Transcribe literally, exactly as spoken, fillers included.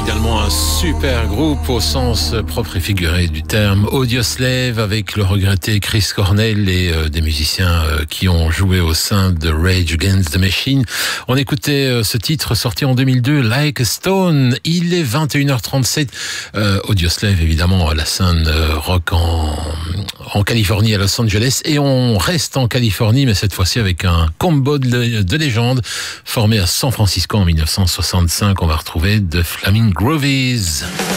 Également un super groupe au sens propre et figuré du terme, Audioslave, avec le regretté Chris Cornell et euh, des musiciens euh, qui ont joué au sein de Rage Against the Machine. On écoutait euh, ce titre sorti en deux mille deux, Like a Stone. Il est vingt et une heures trente-sept. Euh, Audioslave, évidemment, la scène euh, rock en, en Californie, à Los Angeles. Et on reste en Californie, mais cette fois-ci avec un combo de, de légendes formé à San Francisco en mille neuf cent soixante-cinq. On va retrouver The Flaming Groovies.